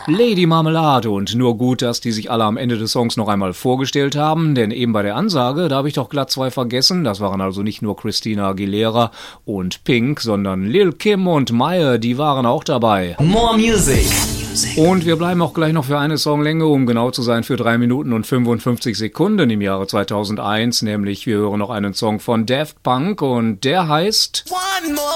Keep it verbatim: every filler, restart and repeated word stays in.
Lady Marmelade und nur gut, dass die sich alle am Ende des Songs noch einmal vorgestellt haben, denn eben bei der Ansage, da habe ich doch glatt zwei vergessen. Das waren also nicht nur Christina Aguilera und Pink, sondern Lil Kim und Maya, die waren auch dabei. More Music. Und wir bleiben auch gleich noch für eine Songlänge, um genau zu sein, für drei Minuten und fünfundfünfzig Sekunden im Jahre zweitausendeins, nämlich wir hören noch einen Song von Daft Punk und der heißt One more